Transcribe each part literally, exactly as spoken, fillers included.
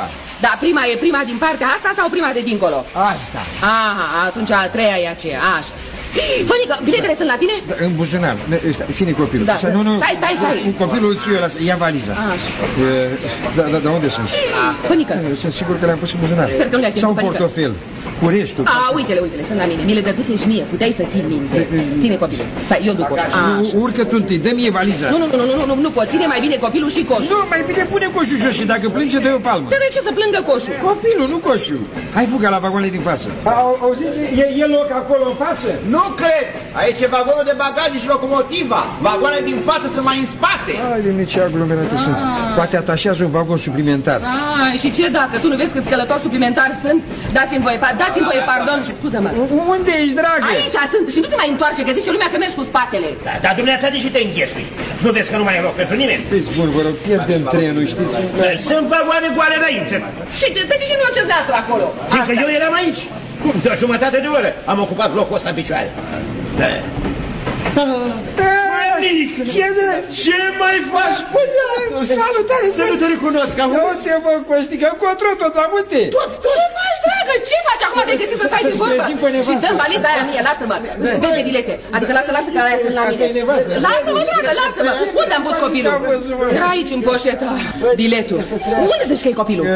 Da, prima e prima din partea asta sau prima de dincolo? Asta. Aha, atunci a treia e aceea, așa. Fănică, biletele sunt la tine? Da, în buzunar. Ține copilul. Da, nu, nu. Stai, stai, stai. Copilul îl eu, ia valiza. Așa. Da, da, da, unde sunt? Fănică. Sunt sigur că le-am pus în buzunar. Sper că nu le-ai Sau Fănică. portofel. Cu restul. A, uite-le, uite-le, sunt la mine. Mi le dăduse și mie, puteai să ții minte. Ține copilul. Stai, eu duc coșul. Urcă tu întâi, dă mie valiza. Nu, nu, nu, nu, nu, nu pot. Ține mai bine copilul și coșul. Nu, mai bine pune coșul jos și dacă plânge, dă-i o palmă. Dar de ce să plângă coșul? Copilul, nu coșul. Hai fuga la vagoanele din față. Auziți, e, e loc acolo în față? Nu cred! Aici e vagonul de bagaje și locomotiva. Vagoanele din față sunt mai în spate. Ai de mici aglomerate sunt. Poate atașează un vagon suplimentar. Ai, și ce dacă tu nu vezi câți călători suplimentari sunt? Dați-mi voie, dați-mi voie, pardon, scuză-mă. Unde ești, dragă? Aici sunt și nu te mai întoarce, că zice lumea că mergi cu spatele. Da, dar dumneata de și te înghesui. Nu vezi că nu mai e loc pentru nimeni? Fiți bun, vă rog, pierdem trenul, știți? Sunt vagoane goale înainte. Și de, de ce nu faceți de asta acolo? Fiindcă eu eram aici. Cum, de o jumătate de oră am ocupat locul ăsta în picioare. Da. Fănică, ce mai faci, băiatul? Salutare, să nu te recunosc, auzi? Nu te mă, Costică, încotro tot la mute. Tot, tot. Ce faci, dragă? Ce faci? Acum te-ai găsit să stai de vorbă? Și dăm valiza aia mie, lasă-mă. Vede bilete. Adică lasă, lasă că aia sunt la mine. Lasă-mă, dragă, lasă-mă. Unde am pus copilul? Era aici în poșetă. Biletul. Unde zici că e copilul?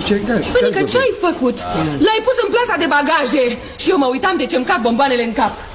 Fănică, ce-ai făcut? L-ai pus în plasa de bagaje și eu mă uitam de ce-mi cad bomboanele în cap.